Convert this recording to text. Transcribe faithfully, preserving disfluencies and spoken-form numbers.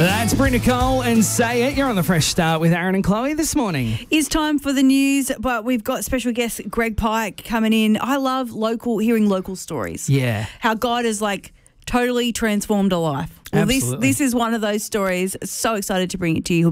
That's Brenda Cole and Say It. You're on the Fresh Start with Aaron and Chloe this morning. It's time for the news, but we've got special guest Greg Pike coming in. I love local, hearing local stories. Yeah. How God has like totally transformed a life. Well, this Absolutely. this is one of those stories. So excited to bring it to you.